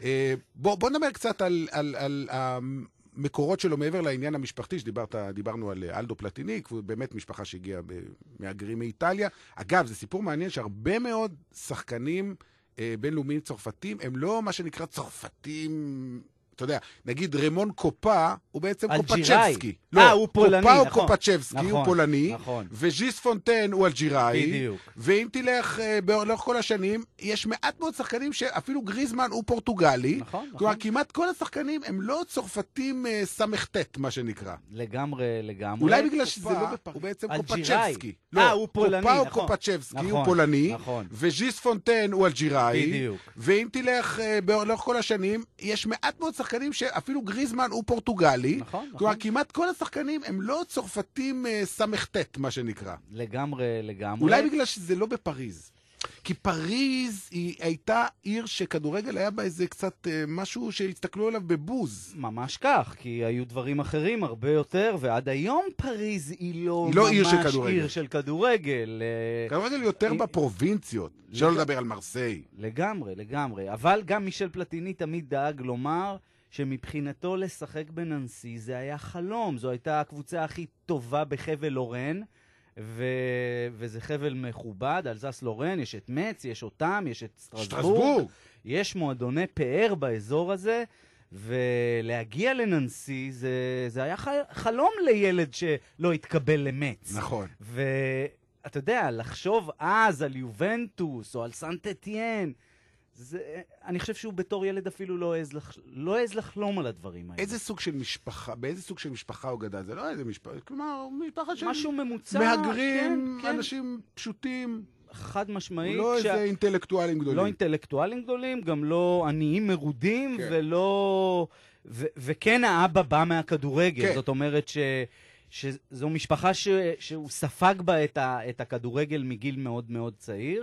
בוא נדבר קצת על המקורות שלו מעבר לעניין המשפחתי, דיברנו על אלדו פלטיניק, והוא באמת משפחה שהגיעה מהגרים מאיטליה. אגב, זה סיפור מעניין שהרבה מאוד שחקנים בינלאומיים צרפתים, הם לא מה שנקרא צרפתים, אתה יודע, נגיד רמון קופה, הוא בעצם קופצ'בסקי. לא, הוא פולני, קופה נכון. הוא קופצ'בסקי, הוא פולני, נכון. וז'יס פונטן הוא אלג'יראי, בדיוק. ואם תלך לאורך כל השנים, יש מעט מאוד שחקנים שאפילו גריזמן הוא פורטוגלי, נכון, כלומר, נכון. כמעט כל השחקנים הם לא צרפתים סמכתת, מה שנקרא. לגמרי. אולי בגלל שזה לא בפריז, הוא בעצם קופצ'בסקי. הוא פולני, קופה נכון. הוא קופצ'בסקי, נכון, הוא פולני, נכון. וז'יס פונטן הוא אלג'יראי, בדיוק. ואם תלך לאורך כל השנים, יש מעט מאוד שחקנים שאפילו גריזמן הוא פורטוגלי, נכון, כלומר, נכון. כמעט כל השחקנים הם לא צרפתים סמכת, מה שנקרא. לגמרי. אולי בגלל שזה לא בפריז. כי פריז היא הייתה עיר שכדורגל היה בה איזה קצת משהו שהסתכלו עליו בבוז. ממש כך, כי היו דברים אחרים הרבה יותר, ועד היום פריז היא לא לא ממש עיר של כדורגל. עיר של כדורגל. כדורגל יותר בפרובינציות, שלא לדבר על מרסיי. לגמרי. אבל גם מישל פלטיני תמיד דאג לומר שמבחינתו לשחק בננסי זה היה חלום. זו הייתה הקבוצה הכי טובה בחבל לורן, וזה חבל מכובד, אלזס לורן, יש את מצ, יש אותם, יש את סטרסבורג. יש מועדוני פאר באזור הזה, ולהגיע לננסי זה היה חלום לילד שלא התקבל למצ. נכון. ואתה יודע, לחשוב אז על יובנטוס או על סנט אתיין, אני חושב שהוא בתור ילד אפילו לא העז לחלום על הדברים האלה. באיזה סוג של משפחה הוא גדל? זה לא איזה משפחה, כלומר, משפחה של משהו ממוצע. מהגרים, אנשים פשוטים. חד משמעית. לא איזה אינטלקטואלים גדולים. לא אינטלקטואלים גדולים, גם לא עניים מרודים, וכן האבא בא מהכדורגל. זאת אומרת שזו משפחה שהוא ספג בה את הכדורגל מגיל מאוד מאוד צעיר,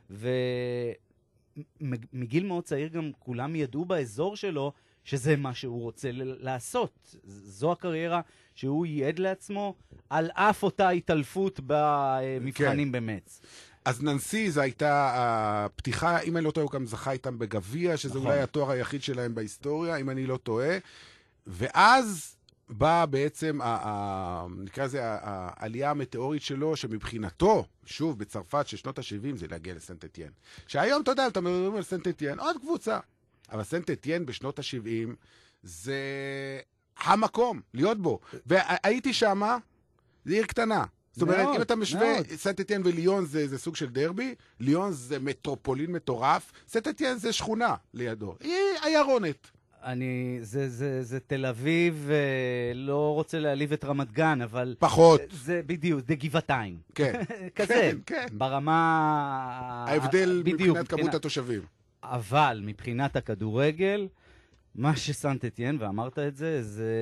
מגיל מאוד צעיר גם כולם ידעו באזור שלו שזה מה שהוא רוצה לעשות. זו הקריירה שהוא ייעד לעצמו על אף אותה התעלפות במבחנים במץ. אז ננסי זו הייתה הפתיחה, אם אני לא טועה, הוא גם זכה איתם בגביע, שזה אולי התואר היחיד שלהם בהיסטוריה, אם אני לא טועה. ואז באה בעצם, נקרא לזה, העלייה המטאורית שלו, שמבחינתו, שוב, בצרפת של שנות ה-70, זה להגיע לסנט אתיין. שהיום, אתה יודע, אתה מדברים על סנט אתיין, עוד קבוצה. אבל סנט אתיין בשנות ה-70, זה המקום, להיות בו. והייתי שמה, זה עיר קטנה. זאת אומרת, אם אתה משווה, סנט אתיין וליון זה סוג של דרבי, ליון זה מטרופולין מטורף, סנט אתיין זה שכונה לידו. היא עיירונת. זה תל אביב, לא רוצה להעליב את רמת גן, אבל... פחות. זה בדיוק, זה גבעתיים. כן. כזה. כן. ברמה... ההבדל מבחינת כמות התושבים. אבל מבחינת הכדורגל, מה שסנט אתיין, ואמרת את זה,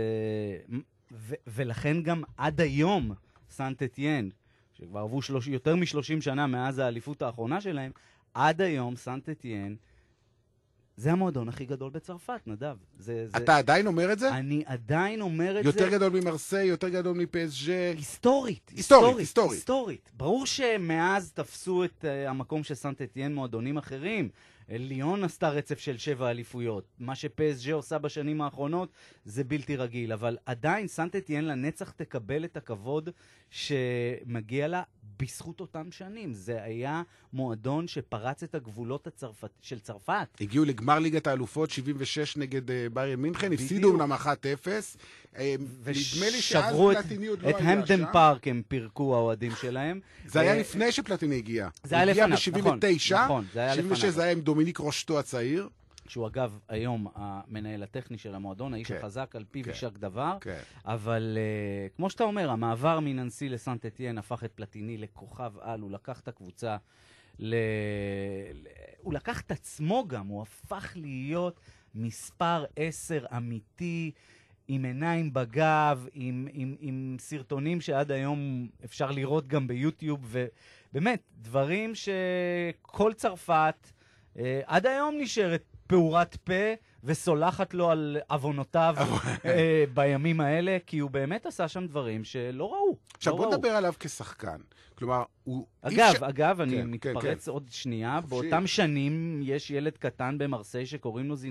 ולכן גם עד היום סנט אתיין, שכבר עברו יותר מ-30 שנה מאז האליפות האחרונה שלהם, עד היום סנט אתיין, זה המועדון הכי גדול בצרפת, נדב. אתה עדיין אומר את זה? אני עדיין אומר את זה. יותר גדול ממרסיי, יותר גדול מפסג'. היסטורית. ברור שמאז תפסו את המקום של סנט אתיין מועדונים אחרים. ליון עשתה רצף של 7 אליפויות. מה שפסג' עושה בשנים האחרונות זה בלתי רגיל. אבל עדיין סנט אתיין לנצח תקבל את הכבוד שמגיע לה בזכות אותם שנים. זה היה מועדון שפרץ את הגבולות של צרפת. הגיעו לגמר ליגת האלופות 76 נגד ביירן מינכן, הפסידו אמנם 1-0. נדמה לי שאז פלטיני עוד לא היה שם. את המפדן פארק הם פירקו האוהדים שלהם. זה היה לפני שפלטיני הגיע. זה היה לפניו, נכון. זה היה לפניו. 76 זה היה עם דומיניק רושטו הצעיר. שהוא אגב היום המנהל הטכני של המועדון, האיש החזק על פיו יישק דבר, אבל כמו שאתה אומר, המעבר מננסי לסנט אתיין הפך את פלטיני לכוכב על, הוא לקח את הקבוצה, הוא לקח את עצמו גם, הוא הפך להיות מספר 10 אמיתי, עם עיניים בגב, עם סרטונים שעד היום אפשר לראות גם ביוטיוב, ובאמת, דברים שכל צרפת עד היום נשארת פעורת פה וסולחת לו על אבונותיו בימים האלה, כי הוא באמת עשה שם דברים שלא ראו. עכשיו בוא נדבר עליו כשחקן. כלומר, הוא... אגב, אני מתפרץ עוד שנייה. באותם שנים יש ילד קטן במרסיי שקוראים לו